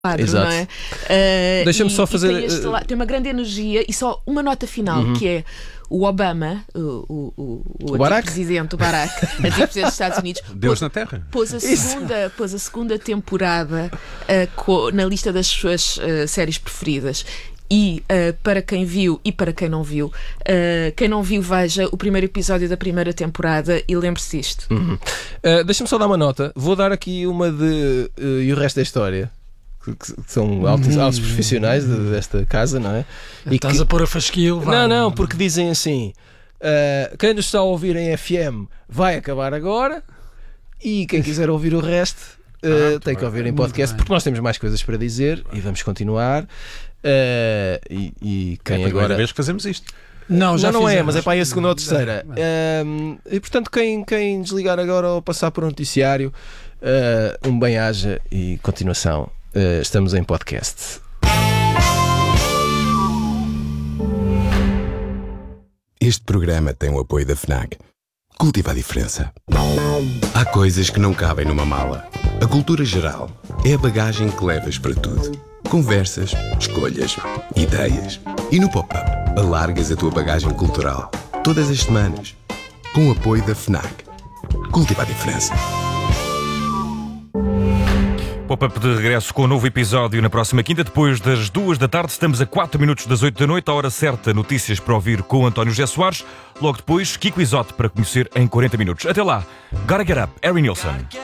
quadro, Exato. não é? Deixa-me só fazer. Tem uma grande energia e só uma nota final, que é o Obama, o Barack? presidente, o Barack, antigo presidente dos Estados Unidos, Deus na Terra. pôs a segunda temporada na lista das suas séries preferidas. E para quem viu e para quem não viu, veja o primeiro episódio da primeira temporada e lembre-se disto. Deixa-me só dar uma nota. Vou dar aqui uma de E o Resto da História, que são altos profissionais desta casa, não é? E estás a pôr a fasquilo. Não, porque dizem assim: quem nos está a ouvir em FM vai acabar agora, e quem quiser ouvir o resto tem que ouvir em podcast, porque nós temos mais coisas para dizer e vamos continuar. E quem É a primeira agora vez que fazemos isto. não fizemos. é, mas é para aí a segunda ou terceira. E portanto, quem desligar agora ou passar por um noticiário, um bem-aja e continuação. Estamos em podcast. Este programa tem o apoio da FNAC. Cultiva a diferença. Há coisas que não cabem numa mala. A cultura geral é a bagagem que levas para tudo. Conversas, escolhas, ideias. E no Pop-Up, alargas a tua bagagem cultural. Todas as semanas. Com o apoio da FNAC. Cultiva a diferença. Pop-Up de regresso com um novo episódio na próxima quinta, depois das 2 da tarde. Estamos a 4 minutos das 8 da noite, a hora certa, notícias para ouvir com António José Soares. Logo depois, Kiko Isote para conhecer em 40 minutos. Até lá, Gotta Get Up, Harry Nilsson.